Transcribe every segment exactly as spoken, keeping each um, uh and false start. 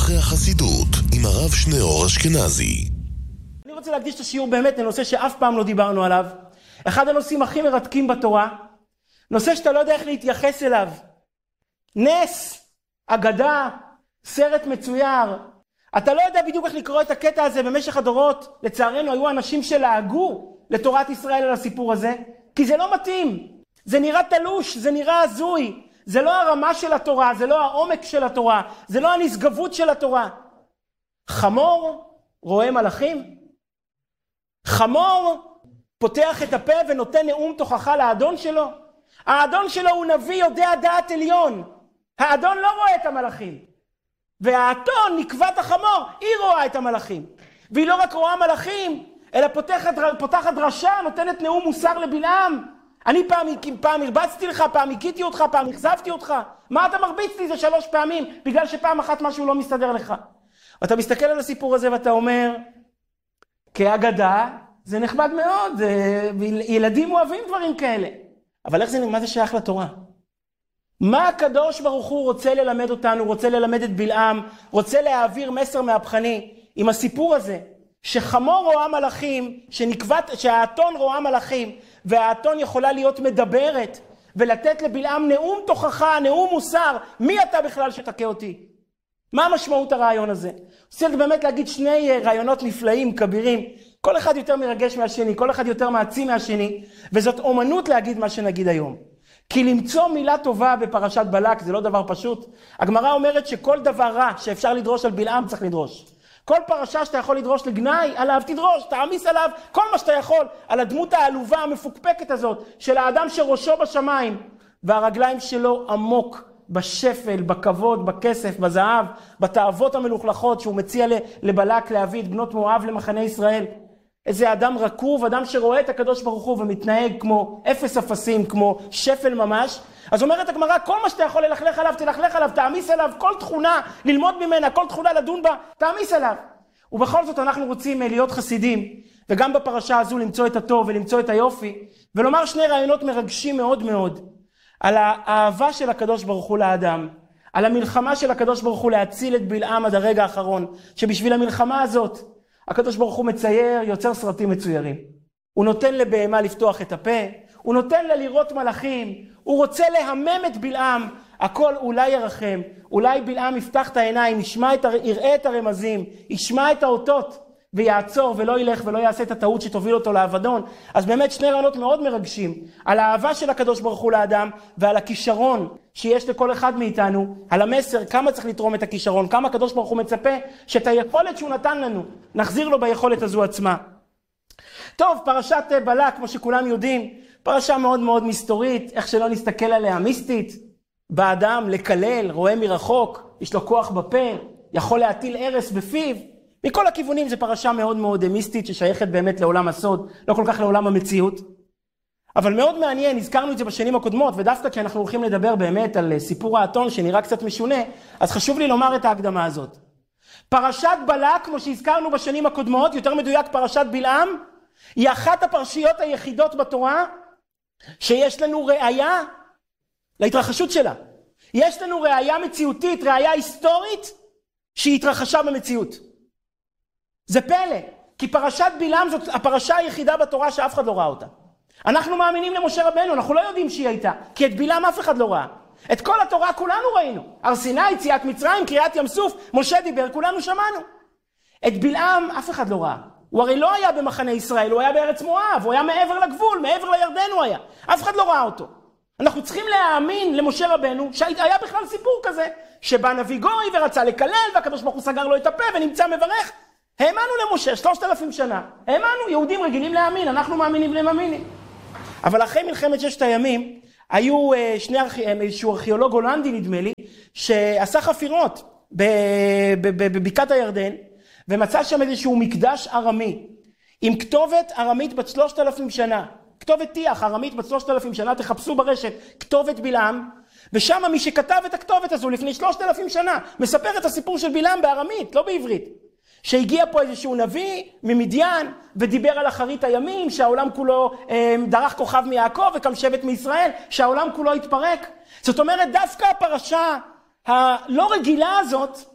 פרחי החסידות עם הרב שניאור אשכנזי. אני רוצה להקדיש את השיעור באמת לנושא שאף פעם לא דיברנו עליו. אחד הנושאים הכי מרתקים בתורה, נושא שאתה לא יודע איך להתייחס אליו. נס, אגדה, סרט מצויר. אתה לא יודע בדיוק איך לקרוא את הקטע הזה במשך הדורות. לצערנו היו אנשים שלהגו לתורת ישראל על הסיפור הזה, כי זה לא מתאים. זה נראה תלוש, זה נראה הזוי. זה לא הרמה של התורה, זה לא העומק של התורה, זה לא הנשגבות של התורה. חמור רואה מלאכים? חמור פותח את הפה ונותן נאום תוכחה לאדון שלו? האדון שלו הוא נביא יודע דעת עליון. האדון לא רואה את המלאכים. והאתון, נקבת החמור, היא רואה את המלאכים. והיא לא רק רואה מלאכים, אלא פותחת, פותחת דרשה, נותנת נאום מוסר לבלעם. אני פעם, פעם הרבצתי לך, פעם הקיתי אותך, פעם החזבתי אותך. מה אתה מרביץ לי? זה שלוש פעמים, בגלל שפעם אחת משהו לא מסתדר לך. ואתה מסתכל על הסיפור הזה ואתה אומר, כאגדה, זה נחמד מאוד, זה, ילדים אוהבים דברים כאלה. אבל איך זה, מה זה שייך לתורה? מה הקדוש ברוך הוא רוצה ללמד אותנו, רוצה ללמד את בלעם, רוצה להעביר מסר מהפכני עם הסיפור הזה, שחמור רואה מלאכים, שנקבת, שהאתון רואה מלאכים, והאתון יכולה להיות מדברת, ולתת לבלעם נאום תוכחה, נאום מוסר, מי אתה בכלל שתקה אותי? מה המשמעות הרעיון הזה? רוצה באמת להגיד שני רעיונות נפלאים, כבירים, כל אחד יותר מרגש מהשני, כל אחד יותר מעצים מהשני, וזאת אומנות להגיד מה שנגיד היום. כי למצוא מילה טובה בפרשת בלק זה לא דבר פשוט. הגמרא אומרת שכל דבר רע שאפשר לדרוש על בלעם צריך לדרוש. כל פרשה שאתה יכול לדרוש לגנאי, עליו תדרוש, תעמיס עליו כל מה שאתה יכול, על הדמות העלובה המפוקפקת הזאת, של האדם שראשו בשמיים, והרגליים שלו עמוק בשפל, בכבוד, בכסף, בזהב, בתאוות המלוכלכות שהוא מציע לבלק להביא את בנות מואב למחנה ישראל. איזה אדם רקוב, אדם שרואה את הקדוש ברוך הוא ומתנהג כמו אפס אפסים, כמו שפל ממש. אז אומרת הגמרא, כל מה שאתה יכול ללכלך עליו, תלכלך עליו, תעמיס עליו, כל תכונה, ללמוד ממנה, כל תכונה לדון בה, תעמיס עליו. ובכל זאת אנחנו רוצים להיות חסידים, וגם בפרשה הזו למצוא את הטוב ולמצוא את היופי, ולומר שני רעיונות מרגשים מאוד מאוד, על האהבה של הקדוש ברוך הוא לאדם, על המלחמה של הקדוש ברוך הוא להציל את בלעם עד הרגע האחרון, שבשביל המלחמה הזאת, הקדוש ברוך הוא מצייר, יוצר סרטים מצוירים. הוא נותן לבהמה לפתוח את הפה, הוא נותן לה לראות מלאכים, הוא רוצה להמם את בלעם, הכל אולי ירחם, אולי בלעם יפתח את העיניים, ישמע את, יראה את הרמזים, ישמע את האותות, ויעצור ולא ילך ולא יעשה את הטעות שתוביל אותו לאבדון. אז באמת שני רעיונות מאוד מרגשים, על האהבה של הקדוש ברוך הוא לאדם, ועל הכישרון שיש לכל אחד מאיתנו, על המסר, כמה צריך לתרום את הכישרון, כמה הקדוש ברוך הוא מצפה, שאת היכולת שהוא נתן לנו, נחזיר לו ביכולת הזו עצמה. טוב, פרשת בלק, כמו שכולם יודעים, פרשה מאוד מאוד מסתורית, איך שלא נסתכל עליה, מיסטית, באדם לקלל, רואה מרחוק, יש לו כוח בפה, יכול להטיל ערס בפיו, מכל הכיוונים זה פרשה מאוד מאוד מיסטית, ששייכת באמת לעולם הסוד, לא כל כך לעולם המציאות. אבל מאוד מעניין, הזכרנו את זה בשנים הקודמות, ודווקא כשאנחנו הולכים לדבר באמת על סיפור האתון שנראה קצת משונה, אז חשוב לי לומר את ההקדמה הזאת. פרשת בלק, כמו שהזכרנו בשנים הקודמות, יותר מדויק פרשת בלעם, היא אחת הפרשיות היחידות בתורה, שיש לנו ראיה להתרחשות שלה. יש לנו ראיה מציאותית, ראיה היסטורית, שהיא התרחשה במציאות. זה פלא, כי פרשת בלעם זאת הפרשה היחידה בתורה שאף אחד לא ראה אותה. אנחנו מאמינים למשה רבנו, אנחנו לא יודעים שהיא הייתה, כי את בלעם אף אחד לא ראה. את כל התורה כולנו ראינו. הר סיני, יציאת מצרים, קריאת ים סוף, משה דיבר, כולנו שמענו. את בלעם אף אחד לא ראה. הוא הרי לא היה במחנה ישראל, הוא היה בארץ מואב, הוא היה מעבר לגבול, מעבר לירדן הוא היה. אף אחד לא ראה אותו. אנחנו צריכים להאמין למשה רבנו שהיה בכלל סיפור כזה, שבא נביא גוי ורצה לקלל, והקדוש ברוך הוא סגר לו את הפה ונמצא מברך. האמנו למשה, שלושת אלפים שנה. האמנו, יהודים רגילים להאמין, אנחנו מאמינים והם מאמינים. אבל אחרי מלחמת ששת הימים, היו שני איזשהו ארכיאולוג הולנדי נדמה לי, שעשה חפירות בבקעת הירדן, ומצא שם איזשהו מקדש ארמי, עם כתובת ארמית בת שלושת אלפים שנה. כתובת תיח, ארמית בת שלושת אלפים שנה, תחפשו ברשת כתובת בלעם, ושם מי שכתב את הכתובת הזו לפני שלושת אלפים שנה, מספר את הסיפור של בלעם בארמית, לא בעברית. שהגיע פה איזשהו נביא ממדיין, ודיבר על אחרית הימים, שהעולם כולו אה, דרך כוכב מיעקב וקם שבט מישראל, שהעולם כולו התפרק. זאת אומרת, דווקא הפרשה הלא רגילה הזאת,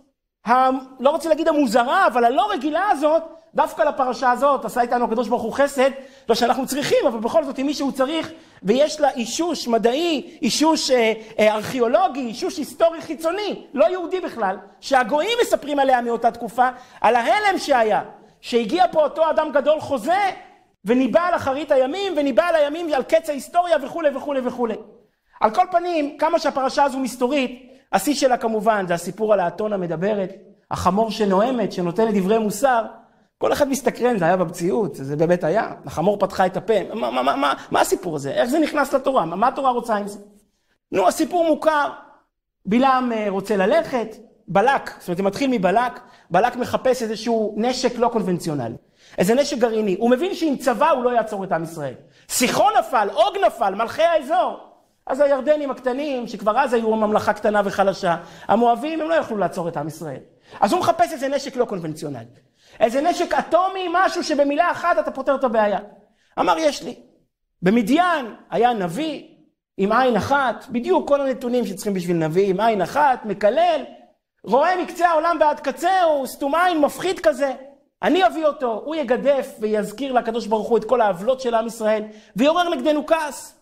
ה... לא רוצה להגיד המוזרה, אבל הלא רגילה הזאת, דווקא לפרשה הזאת, עשה איתנו הקדוש ברוך הוא חסד, לא שאנחנו צריכים, אבל בכל זאת, אם מישהו צריך, ויש לה אישוש מדעי, אישוש אה, אה, ארכיאולוגי, אישוש היסטורי חיצוני, לא יהודי בכלל, שהגויים מספרים עליה מאותה תקופה, על ההלם שהיה, שהגיע פה אותו אדם גדול חוזה, וניבא על אחרית הימים, וניבא על הימים על קץ ההיסטוריה וכו' וכו' וכו'. על כל פנים, כמה שהפרשה הזו מסתורית, השיא שלה כמובן, זה הסיפור על האתון המדברת, החמור שנואמת, שנותנת דברי מוסר, כל אחד מסתקרן, זה היה במציאות, זה באמת היה. החמור פתחה את הפה. מה, מה, מה, מה, מה הסיפור הזה? איך זה נכנס לתורה? מה, מה התורה רוצה עם זה? נו, הסיפור מוכר. בלעם רוצה ללכת, בלק, זאת אומרת, זה מתחיל מבלק, בלק מחפש איזשהו נשק לא קונבנציונלי. איזה נשק גרעיני. הוא מבין שעם צבא הוא לא יעצור את עם ישראל. סיחון נפל, אוג נפל, מלכי האזור. אז הירדנים הקטנים, שכבר אז היו ממלכה קטנה וחלשה, המואבים, הם לא יכלו לעצור את עם ישראל. אז הוא מחפש איזה נשק לא קונבנציונלי. איזה נשק אטומי, משהו שבמילה אחת אתה פותר את הבעיה. אמר, יש לי. במדיין היה נביא עם עין אחת, בדיוק כל הנתונים שצריכים בשביל נביא, עם עין אחת, מקלל, רואה מקצה העולם ועד קצהו, סתום עין, מפחיד כזה. אני אביא אותו, הוא יגדף ויזכיר לקדוש ברוך הוא את כל העוולות של עם ישראל, ויורר נגדנו כעס.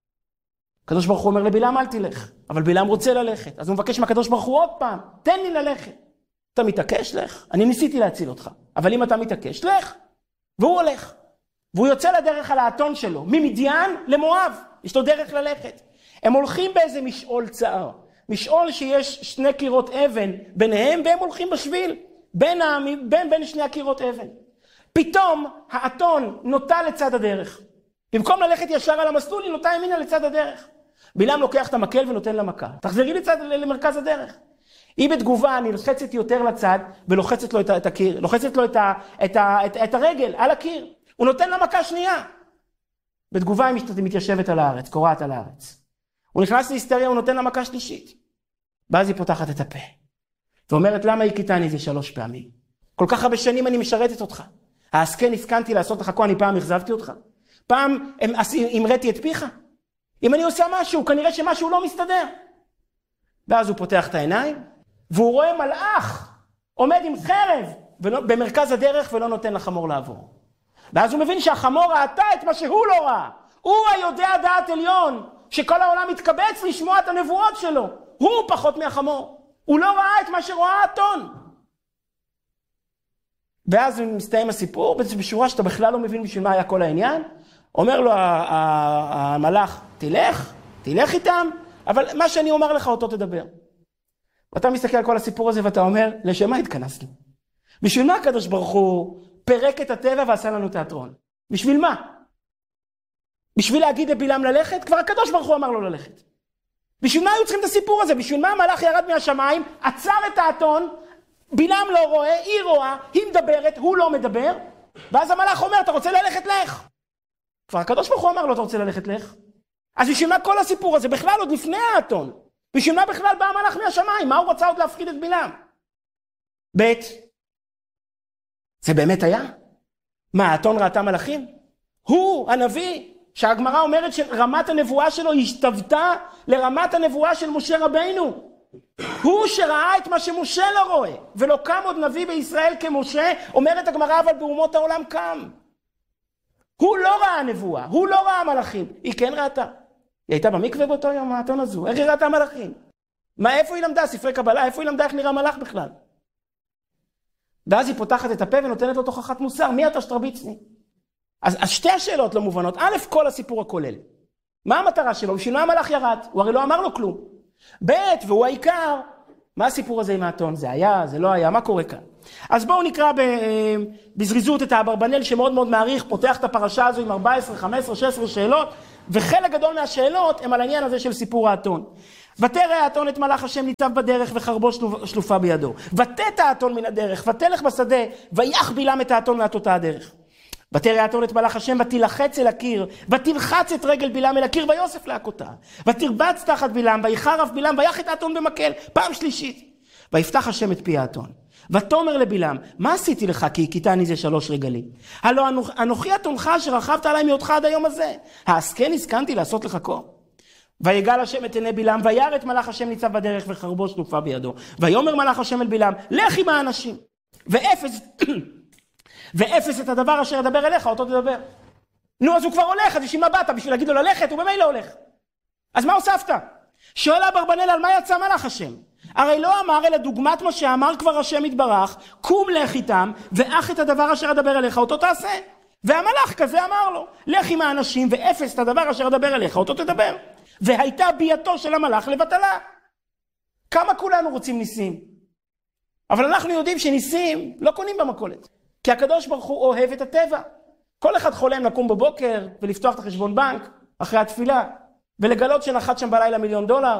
הקדוש ברוך הוא אומר לבלעם, אל תלך. אבל בלעם רוצה ללכת. אז הוא מבקש מהקדוש ברוך הוא עוד פעם, תן לי ללכת. אתה מתעקש, לך. אני ניסיתי להציל אותך. אבל אם אתה מתעקש, לך. והוא הולך. והוא יוצא לדרך על האתון שלו, ממדיין למואב. יש לו דרך ללכת. הם הולכים באיזה משעול צער. משעול שיש שני קירות אבן ביניהם, והם הולכים בשביל. בין, בין, בין, בין שני הקירות אבן. פתאום האתון נוטה לצד הדרך. במקום ללכת ישר על המסלול, היא נוטה ימינה לצד הדרך. בלעם לוקח את המקל ונותן לה מכה. תחזרי לצד, למרכז הדרך. היא בתגובה נלחצת יותר לצד ולוחצת לו את, את הקיר, לוחצת לו את, ה, את, ה, את, את הרגל על הקיר. הוא נותן לה מכה שנייה. בתגובה היא מתיישבת על הארץ, קורעת על הארץ. הוא נכנס להיסטריה, הוא נותן לה מכה שלישית. ואז היא פותחת את הפה. ואומרת, למה הכיתני זה שלוש פעמים? כל כך הרבה שנים אני משרתת אותך. העסקן הסכנתי לעשות לך כה, אני פעם החזבתי אותך. פעם אמרתי את פיך. אם אני עושה משהו, כנראה שמשהו לא מסתדר. ואז הוא פותח את העיניים, והוא רואה מלאך עומד עם חרב במרכז הדרך ולא נותן לחמור לעבור. ואז הוא מבין שהחמור ראתה את מה שהוא לא ראה. הוא היודע דעת עליון, שכל העולם מתקבץ לשמוע את הנבואות שלו. הוא פחות מהחמור. הוא לא ראה את מה שרואה האתון. ואז מסתיים הסיפור, בשורה שאתה בכלל לא מבין בשביל מה היה כל העניין. אומר לו המלאך, תלך, תלך איתם, אבל מה שאני אומר לך אותו תדבר. ואתה מסתכל על כל הסיפור הזה ואתה אומר, לשם מה התכנסנו? בשביל מה הקדוש ברוך הוא פרק את הטבע ועשה לנו תיאטרון? בשביל מה? בשביל להגיד לבלעם ללכת? כבר הקדוש ברוך הוא אמר לו ללכת. בשביל מה היו צריכים את הסיפור הזה? בשביל מה המלאך ירד מהשמיים, עצר את האתון, בלעם לא רואה, היא רואה, היא מדברת, הוא לא מדבר, ואז המלאך אומר, אתה רוצה ללכת? לך. כבר הקדוש ברוך הוא אמר לו, אתה רוצה ללכת? לך. אז בשביל מה כל הסיפור הזה? בכלל עוד לפני האתון. בשביל מה בכלל בא המלאך מהשמיים? מה הוא רצה עוד להפחיד את בלעם? בית. זה באמת היה? מה, האתון ראתה מלאכים? הוא, הנביא, שהגמרא אומרת שרמת הנבואה שלו השתוותה לרמת הנבואה של משה רבינו. הוא שראה את מה שמשה לא רואה. ולא קם עוד נביא בישראל כמשה, אומרת הגמרא, אבל באומות העולם קם. הוא לא ראה נבואה, הוא לא ראה מלאכים. היא כן ראתה. היא הייתה במקווה באותו יום, האתון הזו. איך היא ראתה מלאכים? מה, איפה היא למדה? ספרי קבלה, איפה היא למדה איך נראה מלאך בכלל? ואז היא פותחת את הפה ונותנת לו תוכחת מוסר. מי אתה שתרביצני? אז, אז שתי השאלות לא מובנות. א', כל הסיפור הכולל. מה המטרה שלו? בשביל מה המלאך ירד? הוא הרי לא אמר לו כלום. ב', והוא העיקר, מה הסיפור הזה עם האתון? זה היה, זה לא היה, מה קורה כאן? אז בואו נקרא בזריזות את האברבנאל שמאוד מאוד מעריך, פותח את הפרשה הזו עם ארבע עשרה, חמש עשרה, שש עשרה שאלות, וחלק גדול מהשאלות הם על העניין הזה של סיפור האתון. ותראה האתון את מלאך השם ניצב בדרך וחרבו שלופה בידו. ותת האתון מן הדרך, ותלך בשדה, ויח בלעם את האתון מעתותה הדרך. ותראה האתון את מלאך השם, ותלחץ אל הקיר, ותלחץ את רגל בלעם אל הקיר, ויוסף להכותה. ותרבץ תחת בלעם, ויחרף בלעם, ויח את האתון במקל, פעם שלישית. ויפתח השם את פי האתון. ותאמר לבלעם, מה עשיתי לך כי הכיתני זה שלוש רגלים? הלא אנוכי אתונך אשר רכבת עליי מאותך עד היום הזה. העסקן הסכנתי לעשות לך כה. ויגל השם את עיני בלעם, וירא את מלאך השם ניצב בדרך וחרבו שלופה בידו. ויאמר מלאך השם אל בלעם, לך עם האנשים, ואפס, ואפס את הדבר אשר ידבר אליך, אותו תדבר. נו, אז הוא כבר הולך, אז בשביל מה באת? בשביל להגיד לו ללכת, הוא במילא הולך. אז מה הוספת? שואל אברבנאל, על מה יצא מלאך השם? הרי לא אמר אלא דוגמת מה שאמר כבר השם יתברך, קום לך איתם, ואך את הדבר אשר ידבר אליך, אותו תעשה. והמלאך כזה אמר לו, לך עם האנשים, ואפס את הדבר אשר ידבר אליך, אותו תדבר. והייתה ביאתו של המלאך לבטלה. כמה כולנו רוצים ניסים? אבל אנחנו יודעים שניסים לא קונים במכולת. כי הקדוש ברוך הוא אוהב את הטבע. כל אחד חולם לקום בבוקר ולפתוח את החשבון בנק אחרי התפילה, ולגלות שנחת שם בלילה מיליון דולר,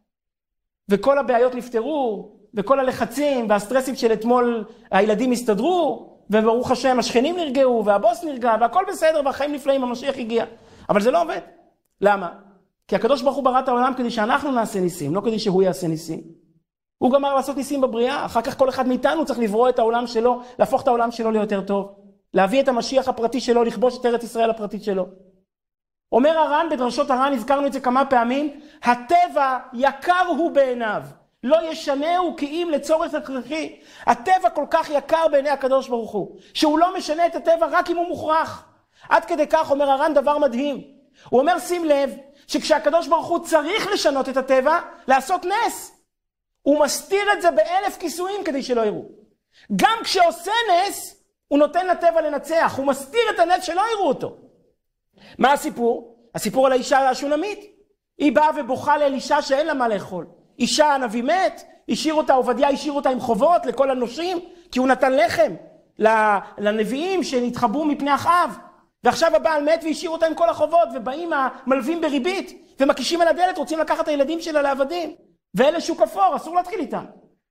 וכל הבעיות נפתרו, וכל הלחצים והסטרסים של אתמול הילדים הסתדרו, וברוך השם השכנים נרגעו, והבוס נרגע, והכל בסדר, והחיים נפלאים, המשיח הגיע. אבל זה לא עובד. למה? כי הקדוש ברוך הוא ברא את העולם כדי שאנחנו נעשה ניסים, לא כדי שהוא יעשה ניסים. הוא גמר לעשות ניסים בבריאה, אחר כך כל אחד מאיתנו צריך לברוא את העולם שלו, להפוך את העולם שלו ליותר טוב, להביא את המשיח הפרטי שלו, לכבוש את ארץ ישראל הפרטית שלו. אומר הר"ן בדרשות הר"ן, הזכרנו את זה כמה פעמים, הטבע יקר הוא בעיניו, לא ישנהו כי אם לצורך הכרחי. הטבע כל כך יקר בעיני הקדוש ברוך הוא, שהוא לא משנה את הטבע רק אם הוא מוכרח. עד כדי כך אומר הר"ן דבר מדהים. הוא אומר, שים לב, שכשהקדוש ברוך הוא צריך לשנות את הטבע, לעשות נס, הוא מסתיר את זה באלף כיסויים כדי שלא יראו. גם כשעושה נס, הוא נותן לטבע לנצח, הוא מסתיר את הנס שלא יראו אותו. מה הסיפור? הסיפור על האישה השונמית. היא באה ובוכה לאלישע שאין לה מה לאכול. אישה, הנביא מת, השאיר אותה, עובדיה השאיר אותה עם חובות לכל הנושים, כי הוא נתן לחם לנביאים שנתחבאו מפני אחאב. ועכשיו הבעל מת והשאיר אותה עם כל החובות, ובאים המלווים בריבית, ומקישים על הדלת, רוצים לקחת את הילדים שלה לעבדים. ואלה שוק אפור, אסור להתחיל איתם.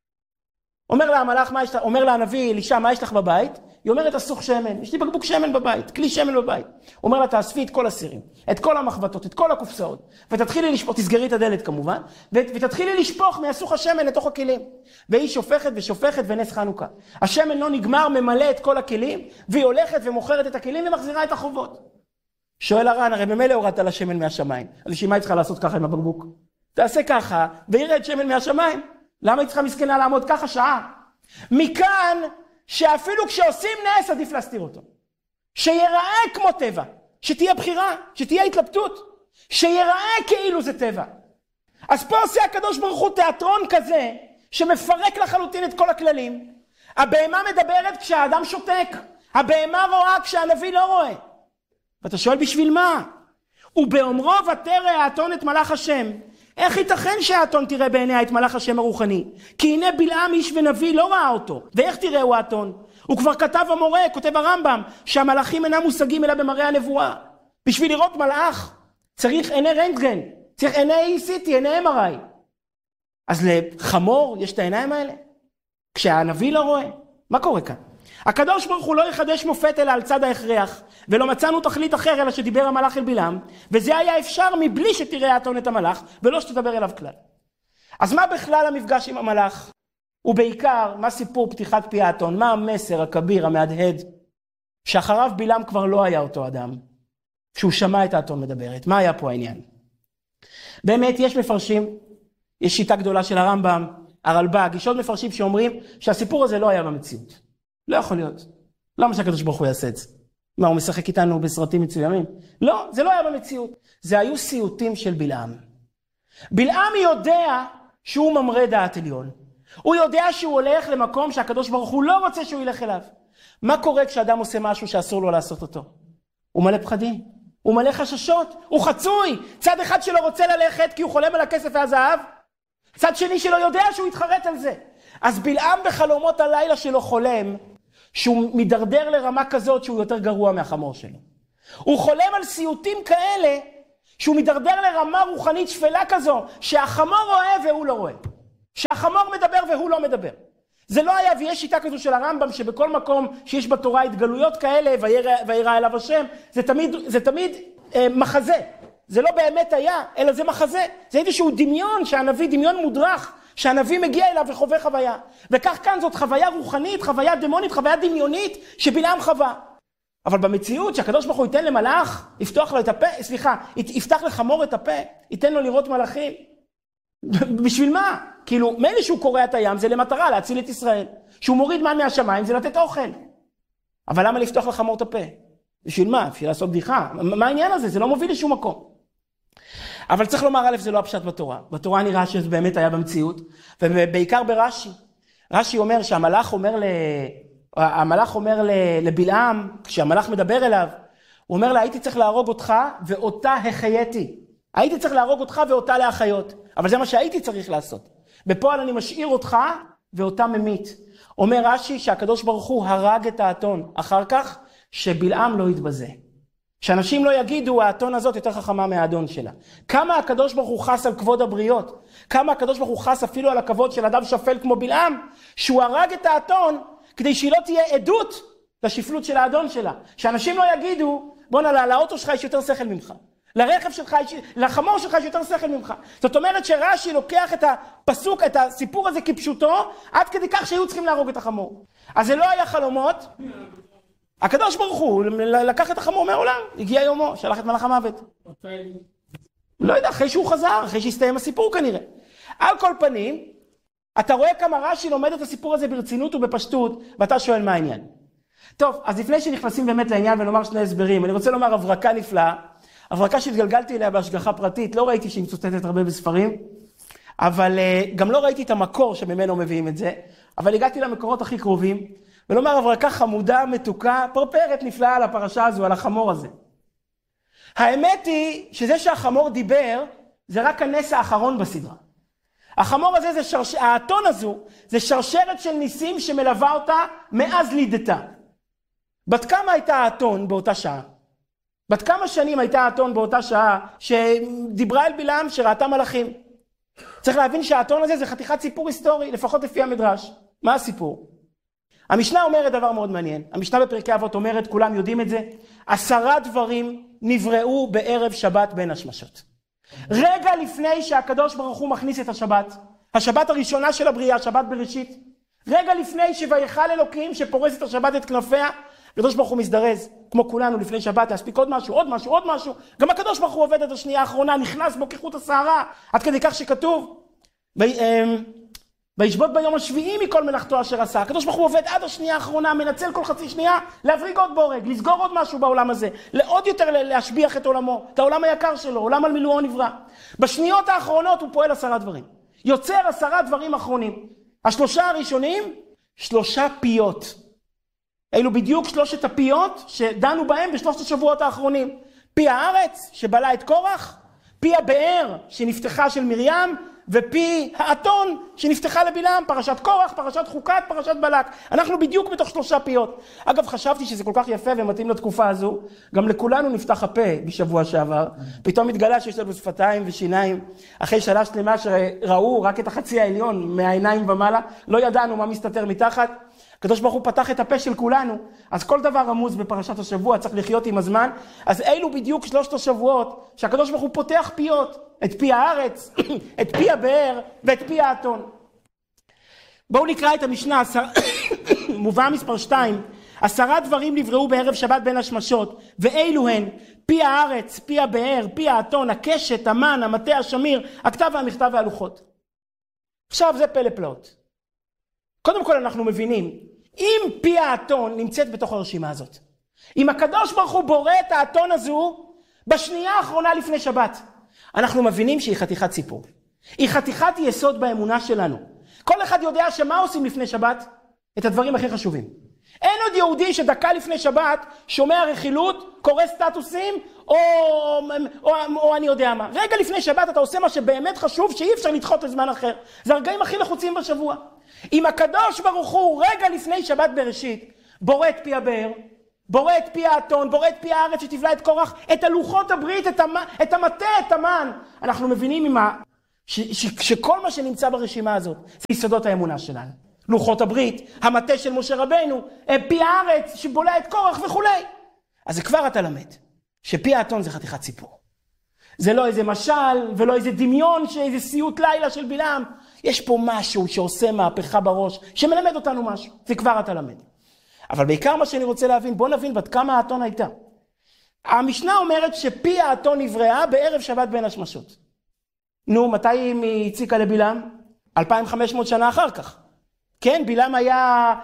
אומר לה המלאך, מה יש, אומר לה הנביא אלישע, מה יש לך בבית? היא אומרת, אסוך שמן, יש לי בקבוק שמן בבית, כלי שמן בבית. אומר לה, תאספי את כל הסירים, את כל המחבטות, את כל הקופסאות, ותתחילי לשפוך, תסגרי את הדלת כמובן, ותתחילי לשפוך מהסוך השמן לתוך הכלים. והיא שופכת ושופכת ונס חנוכה. השמן לא נגמר, ממלא את כל הכלים, והיא הולכת ומוכרת את הכלים ומחזירה את החובות. שואל הר"ן, הרי במילא הורדת לה שמן מהשמיים, אז שמה היא צריכה לעשות ככה עם הבקבוק? תעשה ככה, וירד שמן מהשמיים. למה היא צריכה מסכנה לעמוד ככה שעה? מכאן שאפילו כשעושים נס עדיף להסתיר אותו. שיראה כמו טבע, שתהיה בחירה, שתהיה התלבטות, שיראה כאילו זה טבע. אז פה עושה הקדוש ברוך הוא תיאטרון כזה, שמפרק לחלוטין את כל הכללים. הבהמה מדברת כשהאדם שותק, הבהמה רואה כשהנביא לא רואה. ואתה שואל בשביל מה? ובאומרו ותרא האתון את מלאך השם, איך ייתכן שהאתון תראה בעיניה את מלאך השם הרוחני? כי הנה בלעם איש ונביא לא ראה אותו. ואיך תראהו האתון? הוא כבר כתב המורה, כותב הרמב"ם, שהמלאכים אינם מושגים אלא במראה הנבואה. בשביל לראות מלאך צריך עיני רנטגן, צריך עיני סי טי, עיני אם אר איי. אז לחמור יש את העיניים האלה? כשהנביא לא רואה? מה קורה כאן? הקדוש ברוך הוא לא יחדש מופת אלא על צד ההכרח, ולא מצאנו תכלית אחר אלא שדיבר המלאך אל בלעם, וזה היה אפשר מבלי שתראה האתון את המלאך, ולא שתדבר אליו כלל. אז מה בכלל המפגש עם המלאך? ובעיקר, מה סיפור פתיחת פי האתון? מה המסר הכביר, המהדהד, שאחריו בלעם כבר לא היה אותו אדם, כשהוא שמע את האתון מדברת? מה היה פה העניין? באמת יש מפרשים, יש שיטה גדולה של הרמב"ם, הרלב"ג, יש עוד מפרשים שאומרים שהסיפור הזה לא היה במציאות. לא יכול להיות. למה שהקדוש ברוך הוא יעשה את זה? מה, הוא משחק איתנו בסרטים מצוימים? לא, זה לא היה במציאות. זה היו סיוטים של בלעם. בלעם יודע שהוא ממרא דעת עליון. הוא יודע שהוא הולך למקום שהקדוש ברוך הוא לא רוצה שהוא ילך אליו. מה קורה כשאדם עושה משהו שאסור לו לעשות אותו? הוא מלא פחדים. הוא מלא חששות. הוא חצוי. צד אחד שלו רוצה ללכת כי הוא חולם על הכסף והזהב. צד שני שלו יודע שהוא יתחרט על זה. אז בלעם בחלומות הלילה שלו חולם שהוא מדרדר לרמה כזאת שהוא יותר גרוע מהחמור שלו. הוא חולם על סיוטים כאלה שהוא מדרדר לרמה רוחנית שפלה כזו, שהחמור רואה והוא לא רואה. שהחמור מדבר והוא לא מדבר. זה לא היה, ויש שיטה כזו של הרמב"ם שבכל מקום שיש בתורה התגלויות כאלה וירא אליו השם, זה תמיד, זה תמיד אה, מחזה. זה לא באמת היה, אלא זה מחזה. זה איזשהו דמיון שהנביא, דמיון מודרך, שהנביא מגיע אליו וחווה חוויה. וכך כאן זאת חוויה רוחנית, חוויה דמונית, חוויה דמיונית שבלעם חווה. אבל במציאות שהקדוש ברוך הוא ייתן למלאך, יפתוח לו את הפה, סליחה, יפתח לחמור את הפה, ייתן לו לראות מלאכים. בשביל מה? כאילו, מילא שהוא קורא את הים, זה למטרה, להציל את ישראל. שהוא מוריד מן מהשמיים, זה לתת אוכל. אבל למה לפתוח לחמור את הפה? בשביל מה? בשביל לעשות בדיחה. מה העניין הזה? זה לא מוביל לשום מקום. אבל צריך לומר, א', זה לא הפשט בתורה. בתורה נראה שזה באמת היה במציאות, ובעיקר ברש"י. רש"י אומר שהמלאך אומר ל... המלאך אומר לבלעם, כשהמלאך מדבר אליו, הוא אומר לה, הייתי צריך להרוג אותך ואותה החייתי. הייתי צריך להרוג אותך ואותה להחיות. אבל זה מה שהייתי צריך לעשות. בפועל אני משאיר אותך ואותה ממית. אומר רש"י שהקדוש ברוך הוא הרג את האתון. אחר כך שבלעם לא יתבזה. שאנשים לא יגידו, האתון הזאת יותר חכמה מהאדון שלה. כמה הקדוש ברוך הוא חס על כבוד הבריות. כמה הקדוש ברוך הוא חס אפילו על הכבוד של אדם שפל כמו בלעם. שהוא הרג את האתון כדי שהיא לא תהיה עדות לשפלות של האדון שלה. שאנשים לא יגידו, בוא נעלה, לאוטו שלך יש יותר שכל ממך. לרכב שלך, לחמור שלך יש יותר שכל ממך. זאת אומרת שרש"י לוקח את הפסוק, את הסיפור הזה כפשוטו, עד כדי כך שהיו צריכים להרוג את החמור. אז זה לא היה חלומות. הקדוש ברוך הוא לקח את החמור מהעולם, הגיע יומו, שלח את מלאך המוות. לא יודע, אחרי שהוא חזר, אחרי שהסתיים הסיפור כנראה. על כל פנים, אתה רואה כמה רש"י לומד את הסיפור הזה ברצינות ובפשטות, ואתה שואל מה העניין. טוב, אז לפני שנכנסים באמת לעניין ונאמר שני הסברים, אני רוצה לומר הברקה נפלאה, הברקה שהתגלגלתי אליה בהשגחה פרטית, לא ראיתי שהיא מצוטטת הרבה בספרים, אבל גם לא ראיתי את המקור שממנו מביאים את זה, אבל הגעתי למקורות הכי קרובים, ולומר הברקה חמודה, מתוקה, פרפרת נפלאה על הפרשה הזו, על החמור הזה. האמת היא שזה שהחמור דיבר, זה רק הנס האחרון בסדרה. החמור הזה, זה שרש... האתון הזו, זה שרשרת של ניסים שמלווה אותה מאז לידתה. בת כמה הייתה האתון באותה שעה? בת כמה שנים הייתה האתון באותה שעה שדיברה אל בלעם שראתה מלאכים? צריך להבין שהאתון הזה זה חתיכת סיפור היסטורי, לפחות לפי המדרש. מה הסיפור? המשנה אומרת דבר מאוד מעניין. המשנה בפרקי אבות אומרת, כולם יודעים את זה, עשרה דברים נבראו בערב שבת בין השמשות. רגע לפני שהקדוש ברוך הוא מכניס את השבת, השבת הראשונה של הבריאה, שבת בראשית, רגע לפני שויכל אלוקים שפורס את השבת את כנפיה, הקדוש ברוך הוא מזדרז, כמו כולנו לפני שבת, להספיק עוד משהו, עוד משהו, עוד משהו. גם הקדוש ברוך הוא עובד את השנייה האחרונה, נכנס בו כחוט השערה, עד כדי כך שכתוב, וישבות ביום השביעי מכל מלאכתו אשר עשה. הקדוש ברוך הוא עובד עד השנייה האחרונה, מנצל כל חצי שנייה, להבריג עוד בורג, לסגור עוד משהו בעולם הזה, לעוד יותר להשביח את עולמו, את העולם היקר שלו, עולם על מילואו נברא. בשניות האחרונות הוא פועל עשרה דברים. יוצר עשרה דברים אחרונים. השלושה הראשונים, שלושה פיות. אלו בדיוק שלושת הפיות שדנו בהם בשלושת השבועות האחרונים. פי הארץ שבלע את קורח, פי הבאר שנפתחה של מרים, ופי האתון שנפתחה לבלעם, פרשת קורח, פרשת חוקת, פרשת בלק. אנחנו בדיוק בתוך שלושה פיות. אגב, חשבתי שזה כל כך יפה ומתאים לתקופה הזו, גם לכולנו נפתח הפה בשבוע שעבר. פתאום התגלה שיש לנו שפתיים ושיניים. אחרי שנה שלמה שראו רק את החצי העליון מהעיניים ומעלה, לא ידענו מה מסתתר מתחת. הקדוש ברוך הוא פתח את הפה של כולנו, אז כל דבר רמוז בפרשת השבוע צריך לחיות עם הזמן. אז אלו בדיוק שלושת השבועות שהקדוש ברוך הוא פותח פיות, את פי הארץ, את פי הבאר ואת פי האתון. בואו נקרא את המשנה, מובא מספר שתיים, עשרה דברים נבראו בערב שבת בין השמשות, ואלו הן פי הארץ, פי הבאר, פי האתון, הקשת, המן, המטה, השמיר, הכתב והמכתב והלוחות. עכשיו זה פלא פלאות. קודם כל אנחנו מבינים, אם פי האתון נמצאת בתוך הרשימה הזאת, אם הקדוש ברוך הוא בורא את האתון הזו בשנייה האחרונה לפני שבת, אנחנו מבינים שהיא חתיכת סיפור. היא חתיכת יסוד באמונה שלנו. כל אחד יודע שמה עושים לפני שבת? את הדברים הכי חשובים. אין עוד יהודי שדקה לפני שבת שומע רכילות, קורא סטטוסים, או, או, או, או אני יודע מה. רגע לפני שבת אתה עושה מה שבאמת חשוב, שאי אפשר לדחות לזמן אחר. זה הרגעים הכי לחוצים בשבוע. אם הקדוש ברוך הוא רגע לפני שבת בראשית, בורא את פי הבאר, בורא את פי האתון, בורא את פי הארץ שתבלע את קורח, את הלוחות הברית, את, המ... את המטה, את המן. אנחנו מבינים עם ה... ש... ש... שכל מה שנמצא ברשימה הזאת, זה יסודות האמונה שלנו. לוחות הברית, המטה של משה רבנו, פי הארץ שבולע את קורח וכו'. אז זה כבר אתה למד, שפי האתון זה חתיכת סיפור. זה לא איזה משל, ולא איזה דמיון, שאיזה סיוט לילה של בלעם. יש פה משהו שעושה מהפכה בראש, שמלמד אותנו משהו. זה כבר אתה למד. אבל בעיקר מה שאני רוצה להבין, בוא נבין בת כמה האתון הייתה. המשנה אומרת שפי האתון נבראה בערב שבת בין השמשות. נו, מתי היא הציקה לבלעם? אלפיים וחמש מאות שנה אחר כך. כן, בלעם היה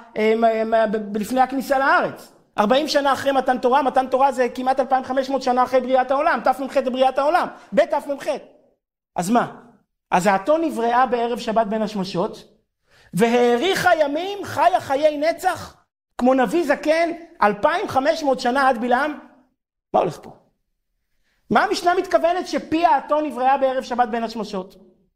לפני הכניסה לארץ. ארבעים שנה אחרי מתן תורה, מתן תורה זה כמעט אלפיים וחמש מאות שנה אחרי בריאת העולם, תמ"ח לבריאת העולם, בתמ"ח. אז מה? אז האתון נבראה בערב שבת בין השמשות, והאריכה ימים, חיה חיי נצח, כמו נביא זקן, אלפיים וחמש מאות שנה עד בלעם. מה הולך פה? מה המשנה מתכוונת שפי האתון נבראה בערב שבת בין השמשות?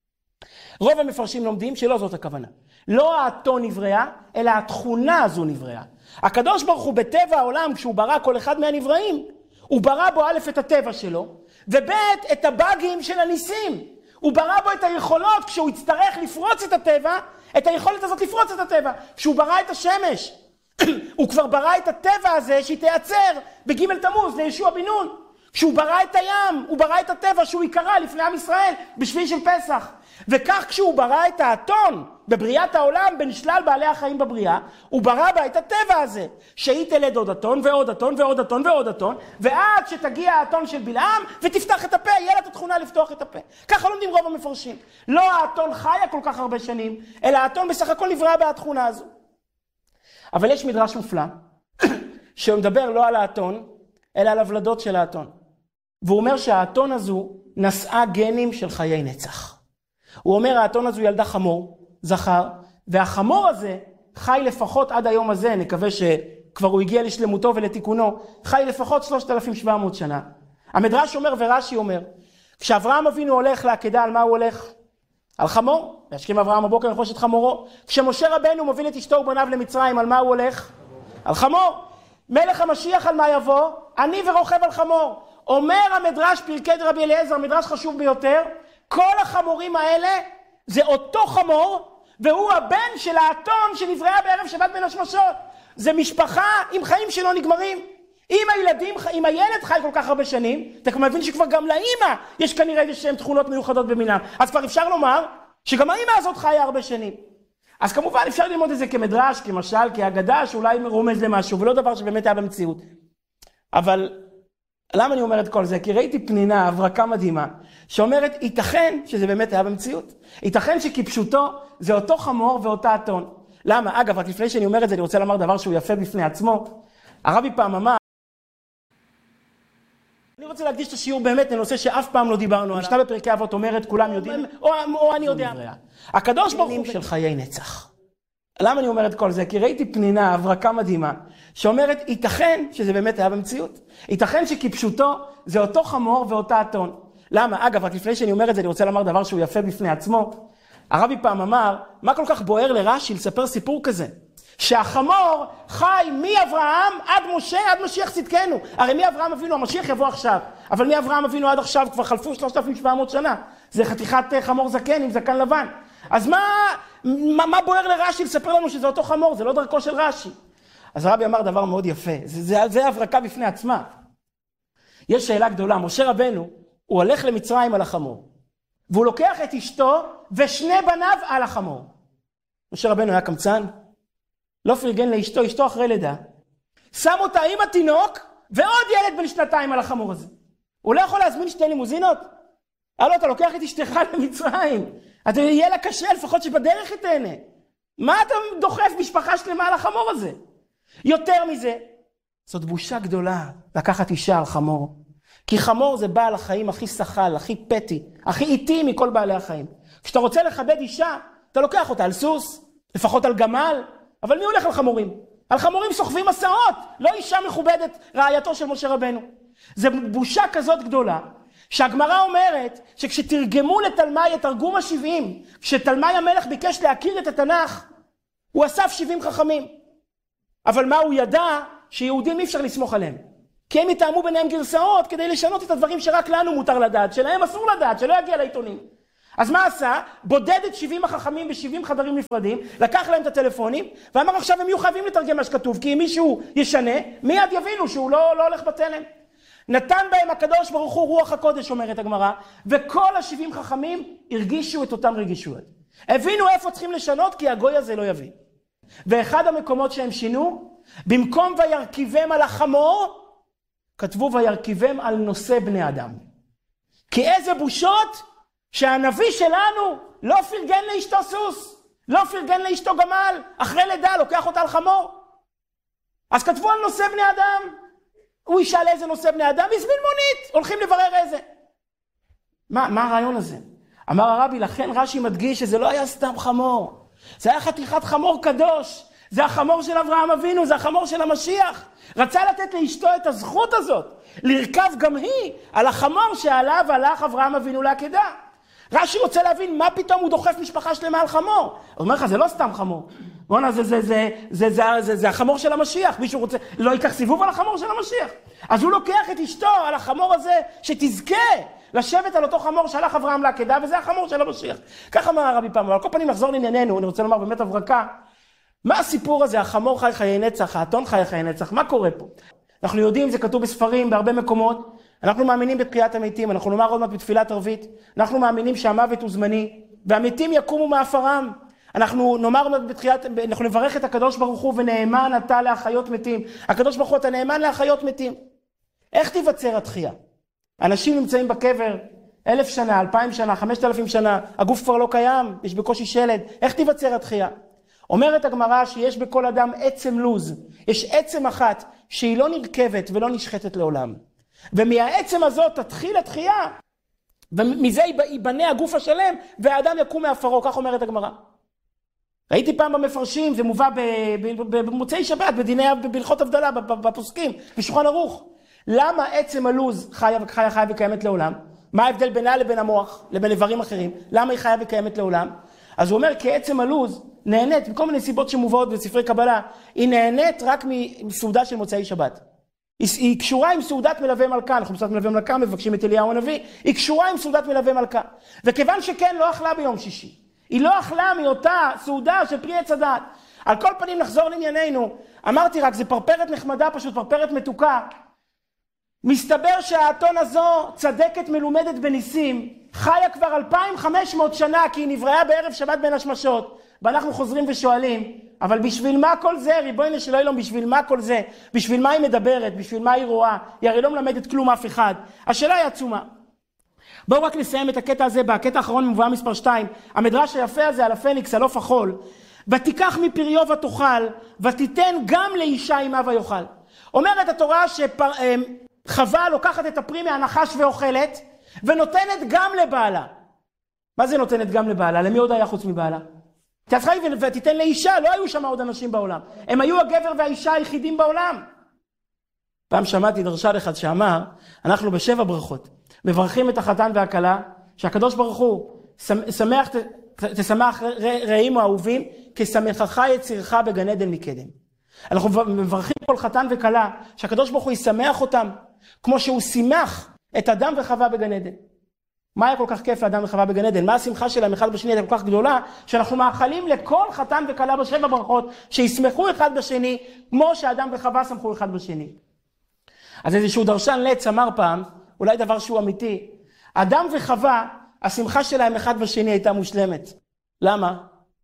רוב המפרשים לומדים שלא זאת הכוונה. לא האתון נבראה, אלא התכונה הזו נבראה. הקדוש ברוך הוא בטבע העולם, כשהוא ברא כל אחד מהנבראים, הוא ברא בו א' את הטבע שלו, וב' את הבאגים של הניסים. הוא ברא בו את היכולות, כשהוא יצטרך לפרוץ את הטבע, את היכולת הזאת לפרוץ את הטבע. כשהוא ברא את השמש, הוא כבר ברא את הטבע הזה שתייצר בג' תמוז לישוע בן נון. כשהוא ברא את הים, הוא ברא את הטבע שהוא יקרא לפני עם ישראל בשביל של פסח. וכך כשהוא ברא את האתון בבריאת העולם בין שלל בעלי החיים בבריאה, הוא ברא בה את הטבע הזה, שהיא תלד עוד אתון ועוד אתון ועוד אתון ועוד אתון, ועד שתגיע האתון של בלעם ותפתח את הפה, יהיה לה את התכונה לפתוח את הפה. ככה לומדים רוב המפרשים. לא האתון חיה כל כך הרבה שנים, אלא האתון בסך הכל נברא בתכונה הזו. אבל יש מדרש מופלא, שהוא מדבר לא על האתון, אלא על הוולדות של האתון. והוא אומר שהאתון הזו נשאה גנים של חיי נצח. הוא אומר האתון הזו ילדה חמור, זכר, והחמור הזה חי לפחות עד היום הזה, נקווה שכבר הוא הגיע לשלמותו ולתיקונו, חי לפחות שלושת אלפים ושבע מאות שנה. המדרש אומר ורש"י אומר, כשאברהם אבינו הולך לעקדה, על מה הוא הולך? על חמור, והשכים אברהם הבוקר לחוש את חמורו. כשמשה רבנו מוביל את אשתו ובניו למצרים, על מה הוא הולך? על חמור. מלך המשיח על מה יבוא? אני ורוכב על חמור. אומר המדרש פרקי דרבי אליעזר, מדרש חשוב ביותר, כל החמורים האלה זה אותו חמור, והוא הבן של האתון שנבראה בערב שבת בין השמשות. זה משפחה עם חיים שלא נגמרים. אם הילדים, אם הילד חי כל כך הרבה שנים, אתה כבר מבין שכבר גם לאמא יש כנראה איזשהם תכונות מיוחדות במינם. אז כבר אפשר לומר שגם האמא הזאת חיה הרבה שנים. אז כמובן אפשר ללמוד את זה כמדרש, כמשל, כאגדה, שאולי מרומז למשהו, ולא דבר שבאמת היה במציאות. אבל למה אני אומר את כל זה? כי ראיתי פנינה, הברקה מדהימה, שאומרת, ייתכן שזה באמת היה במציאות. ייתכן שכפשוטו זה אותו חמור ואותה אתון. למה? אגב, רק לפני שאני אומר את זה, אני רוצה לומר דבר שהוא יפה בפני עצמו. הרבי פעם אמר, אני רוצה להקדיש את השיעור באמת לנושא שאף פעם לא דיברנו עליו. המשנה בפרקי אבות אומרת, כולם יודעים, או, או אני יודע. הקדוש ברוך הוא של חיי נצח. למה אני אומר את כל זה? כי ראיתי פנינה, הברקה מדהימה, שאומרת, ייתכן שזה באמת היה במציאות. ייתכן שכפשוטו זה אותו חמור ואותה אתון. למה? אגב, רק לפני שאני אומר את זה, אני רוצה לומר דבר שהוא יפה בפני עצמו. הרבי פעם אמר, מה כל כך בוער לרש"י לספר סיפור כזה? שהחמור חי מאברהם עד משה, עד משיח צדקנו. הרי מי אברהם אבינו? המשיח יבוא עכשיו. אבל מי אברהם אבינו עד עכשיו? כבר חלפו שלושת אלפים ושבע מאות שנה. זה חתיכת חמור זקן עם זקן לבן. אז מה, מה, מה בוער לרש"י לספר לנו שזה אותו חמור? זה לא דרכו של רש"י. אז הרבי אמר דבר מאוד יפה. זה, זה, זה הברקה בפני עצמה. יש שאלה גדולה. משה רבנו, הוא הולך למצרים על החמור. והוא לוקח את אשתו ושני בניו על החמור. משה רבנו היה קמצן. לא פרגן לאשתו, אשתו אחרי לידה. שם אותה עם התינוק ועוד ילד בן שנתיים על החמור הזה. הוא לא יכול להזמין שתי לימוזינות? הלו, אתה לוקח את אשתך למצרים. אתה יהיה לה קשה, לפחות שבדרך היא תהנה. מה אתה דוחף משפחה שלמה על החמור הזה? יותר מזה, זאת בושה גדולה לקחת אישה על חמור. כי חמור זה בעל החיים הכי שחל, הכי פטי, הכי איטי מכל בעלי החיים. כשאתה רוצה לכבד אישה, אתה לוקח אותה על סוס, לפחות על גמל, אבל מי הולך על חמורים? על חמורים סוחבים מסעות, לא אישה מכובדת, רעייתו של משה רבנו. זה בושה כזאת גדולה, שהגמרא אומרת שכשתרגמו לתלמי את תרגום השבעים, כשתלמי המלך ביקש להכיר את התנ"ך, הוא אסף שבעים חכמים. אבל מה הוא ידע? שיהודים אי אפשר לסמוך עליהם. כי הם יתאמו ביניהם גרסאות כדי לשנות את הדברים שרק לנו מותר לדעת, שלהם אסור לדעת, שלא יגיע לעיתונים. אז מה עשה? בודד את שבעים החכמים ב-שבעים חדרים נפרדים, לקח להם את הטלפונים, ואמר עכשיו הם יהיו חייבים לתרגם מה שכתוב, כי אם מישהו ישנה, מיד יבינו שהוא לא, לא הולך בתלם. נתן בהם הקדוש ברוך הוא רוח הקודש, אומרת הגמרא, וכל ה-שבעים חכמים הרגישו את אותם רגישויות. הבינו איפה צריכים לשנות, כי הגוי הזה לא יבין. ואחד המקומות שהם שינו, במקום וירכיבם על החמור, כתבו וירכיבם על נושא בני אדם. כי איזה בושות שהנביא שלנו לא פרגן לאשתו סוס, לא פרגן לאשתו גמל, אחרי לידה לוקח אותה על חמור. אז כתבו על נושא בני אדם. הוא ישאל איזה נושא בני אדם, יזמין מונית, הולכים לברר איזה. מה, מה הרעיון הזה? אמר הרבי, לכן רש"י מדגיש שזה לא היה סתם חמור. זה היה חתיכת חמור קדוש. זה החמור של אברהם אבינו, זה החמור של המשיח. רצה לתת לאשתו את הזכות הזאת, לרכב גם היא על החמור שעליו הלך אברהם אבינו לעקדה. רש"י רוצה להבין מה פתאום הוא דוחף משפחה שלמה על חמור. הוא אומר לך, זה לא סתם חמור. בוא'נה, זה, זה, זה, זה, זה, זה, זה החמור של המשיח. מישהו רוצה, לא ייקח סיבוב על החמור של המשיח. אז הוא לוקח את אשתו על החמור הזה, שתזכה לשבת על אותו חמור שהלך אברהם לעקדה, וזה החמור של המשיח. ככה אמר הרבי פעם, אבל כל פנים נחזור לענייננו, אני רוצה לומר באמת הברקה. מה הסיפור הזה? החמור חי חיי נצח, האתון חי חיי נצח, מה קורה פה? אנחנו יודעים, זה כתוב בספרים, בהרבה מקומות. אנחנו מאמינים בתחיית המתים, אנחנו נאמר עוד מעט בתפילת ערבית. אנחנו מאמינים שהמוות הוא זמני, והמתים יקומו מאפרם. אנחנו נאמר עוד מעט בתחיית, אנחנו נברך את הקדוש ברוך הוא, ונאמן אתה להחיות מתים. הקדוש ברוך הוא אתה נאמן להחיות מתים. איך תיווצר התחייה? אנשים נמצאים בקבר, אלף שנה, אלפיים שנה, חמשת אלפים שנה, הגוף כבר לא קיים, יש בקושי שלד. איך תיווצר התחייה? אומרת הגמרא שיש בכל אדם עצם לוז. יש עצם אחת שהיא לא נרכבת ולא נשחטת לעולם. ומהעצם הזאת תתחיל התחייה, ומזה ייבנה הגוף השלם, והאדם יקום מאפרו, כך אומרת הגמרא. ראיתי פעם במפרשים, זה מובא במוצאי שבת, בדיני, בהלכות הבדלה, בפוסקים, בשולחן ערוך. למה עצם הלוז חיה וחיה חיה וקיימת לעולם? מה ההבדל בינה לבין המוח, לבין איברים אחרים? למה היא חיה וקיימת לעולם? אז הוא אומר, כי עצם הלוז נהנית, בכל מיני סיבות שמובאות בספרי קבלה, היא נהנית רק מסעודה של מוצאי שבת. היא, היא קשורה עם סעודת מלווה מלכה, אנחנו בסעודת מלווה מלכה מבקשים את אליהו הנביא, היא קשורה עם סעודת מלווה מלכה. וכיוון שכן לא אכלה ביום שישי, היא לא אכלה מאותה סעודה של פרי עץ הדעת. על כל פנים נחזור לענייננו, אמרתי רק, זה פרפרת נחמדה פשוט, פרפרת מתוקה. מסתבר שהאתון הזו צדקת מלומדת בניסים, חיה כבר אלפיים וחמש מאות שנה, כי היא נבראה בערב שבת בין השמשות. ואנחנו חוזרים ושואלים, אבל בשביל מה כל זה? ריבונו של עולם, בשביל מה כל זה? בשביל מה היא מדברת? בשביל מה היא רואה? היא הרי לא מלמדת כלום אף אחד. השאלה היא עצומה. בואו רק נסיים את הקטע הזה, בקטע האחרון מבואה מספר שתיים, המדרש היפה הזה על הפניקס, על עוף החול. ותיקח מפריו ותאכל, ותיתן גם לאישה עמה ויאכל. אומרת התורה שחווה לוקחת את הפרי מהנחש ואוכלת, ונותנת גם לבעלה. מה זה נותנת גם לבעלה? למי עוד היה חוץ מבעלה? תתחיל ותיתן לאישה, לא היו שם עוד אנשים בעולם. הם היו הגבר והאישה היחידים בעולם. פעם שמעתי דרשן אחד שאמר, אנחנו בשבע ברכות, מברכים את החתן והכלה, שהקדוש ברוך הוא שמח, תשמח רעים ואהובים, כשמחך יצירך בגן עדן מקדם. אנחנו מברכים כל חתן וכלה, שהקדוש ברוך הוא ישמח אותם, כמו שהוא שימח את אדם וחווה בגן עדן. מה היה כל כך כיף לאדם וחווה בגן עדן? מה השמחה שלהם אחד בשני הייתה כל כך גדולה, שאנחנו מאחלים לכל חתן וכלה בשבע ברכות, שישמחו אחד בשני, כמו שאדם וחווה שמחו אחד בשני. אז איזשהו דרשן לץ אמר פעם, אולי דבר שהוא אמיתי, אדם וחווה, השמחה שלהם אחד בשני הייתה מושלמת. למה?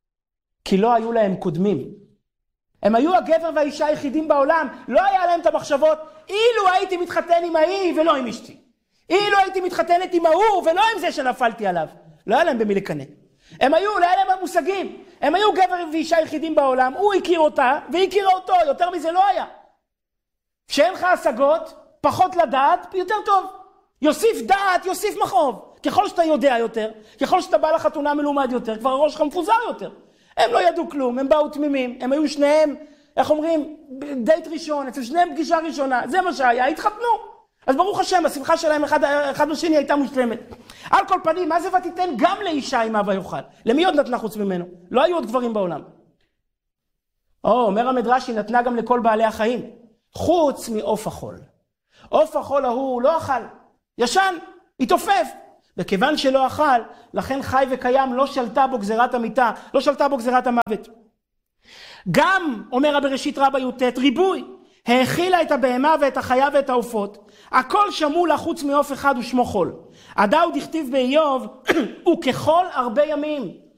כי לא היו להם קודמים. הם היו הגבר והאישה היחידים בעולם, לא היה להם את המחשבות, אילו הייתי מתחתן עם ההיא ולא עם אשתי. אילו הייתי מתחתנת עם ההוא ולא עם זה שנפלתי עליו. לא היה להם במי לקנא. הם היו, לא היה להם המושגים. הם היו גבר ואישה יחידים בעולם, הוא הכיר אותה והיא הכירה אותו, יותר מזה לא היה. כשאין לך השגות, פחות לדעת, יותר טוב. יוסיף דעת, יוסיף מחוב. ככל שאתה יודע יותר, ככל שאתה בא לחתונה מלומד יותר, כבר הראש שלך מפוזר יותר. הם לא ידעו כלום, הם באו תמימים, הם היו שניהם, איך אומרים, דייט ראשון, אצל שניהם פגישה ראשונה, זה מה שהיה, התחתנו. אז ברוך השם, השמחה שלהם אחד, אחד בשני הייתה מושלמת. על כל פנים, מה זה ותיתן גם לאישה עמה ויאכל? למי עוד נתנה חוץ ממנו? לא היו עוד גברים בעולם. או, אומר המדרש, היא נתנה גם לכל בעלי החיים, חוץ מעוף החול. עוף החול ההוא לא אכל, ישן, התעופף. וכיוון שלא אכל, לכן חי וקיים, לא שלטה בו גזירת המיטה, לא שלטה בו גזירת המוות. גם, אומר הבראשית רבה י"ט, ריבוי, האכילה את הבהמה ואת החיה ואת העופות, הכל שמעו לה חוץ מעוף אחד ושמו חול. הדאוד הכתיב באיוב, הוא ככל הרבה ימים.